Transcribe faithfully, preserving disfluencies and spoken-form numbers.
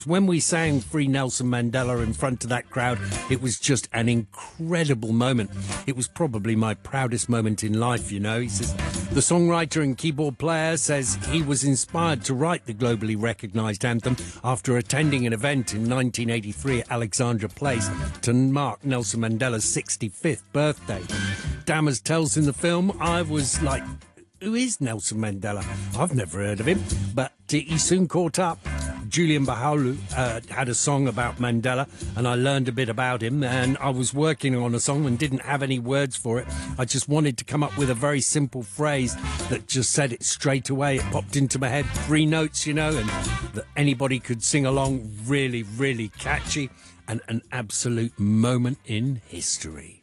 When we sang Free Nelson Mandela in front of that crowd, it was just an incredible moment. It was probably my proudest moment in life, you know. He says, the songwriter and keyboard player says he was inspired to write the globally recognised anthem after attending an event in nineteen eighty-three at Alexandra Place to mark Nelson Mandela's sixty-fifth birthday. Dammers tells in the film, I was like, who is Nelson Mandela? I've never heard of him, but he soon caught up. Julian Bahalu uh, had a song about Mandela, and I learned a bit about him, and I was working on a song and didn't have any words for it. I just wanted to come up with a very simple phrase that just said it straight away. It popped into my head, three notes, you know, and that anybody could sing along. Really, really catchy, and an absolute moment in history.